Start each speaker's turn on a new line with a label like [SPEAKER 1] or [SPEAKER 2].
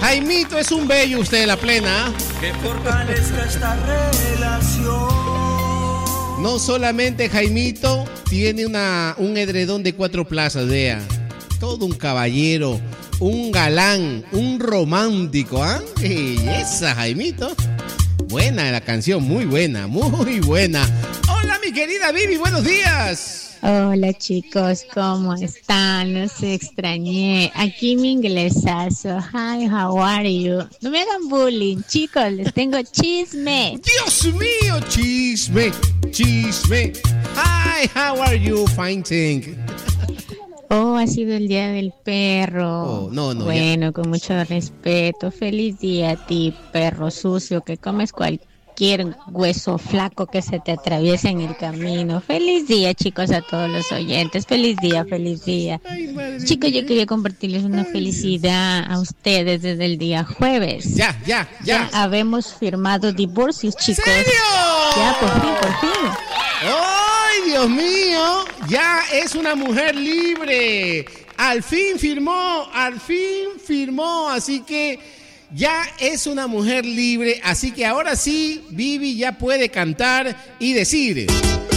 [SPEAKER 1] Jaimito es un bello usted, la plena.
[SPEAKER 2] Que fortalezca esta relación.
[SPEAKER 1] No solamente Jaimito tiene un edredón de 4 plazas, vea. Todo un caballero, un galán, un romántico, ¿ah? Belleza, Jaimito. Buena la canción, muy buena, muy buena. Hola, mi querida Vivi, buenos días.
[SPEAKER 3] Hola chicos, ¿cómo están? Los extrañé. Aquí mi inglesazo. Hi, how are you? No me hagan bullying, chicos, les tengo chisme.
[SPEAKER 1] Dios mío, chisme, chisme. Hi, how are you? Fine, thank.
[SPEAKER 3] Oh, ha sido el día del perro.
[SPEAKER 1] Oh, no,
[SPEAKER 3] bueno,
[SPEAKER 1] ya.
[SPEAKER 3] Con mucho respeto. Feliz día a ti, perro sucio, que comes cualquier hueso flaco que se te atraviesa en el camino. Feliz día, chicos, a todos los oyentes. Feliz día, feliz día.
[SPEAKER 1] Ay,
[SPEAKER 3] Chicos, yo quería compartirles una felicidad a ustedes desde el día jueves.
[SPEAKER 1] Ya.
[SPEAKER 3] Habemos firmado divorcios, chicos.
[SPEAKER 1] ¿Serio?
[SPEAKER 3] Ya, por fin.
[SPEAKER 1] ¡Ay, Dios mío! Ya es una mujer libre. Al fin firmó, así que ya es una mujer libre, así que ahora sí, Vivi ya puede cantar y decir...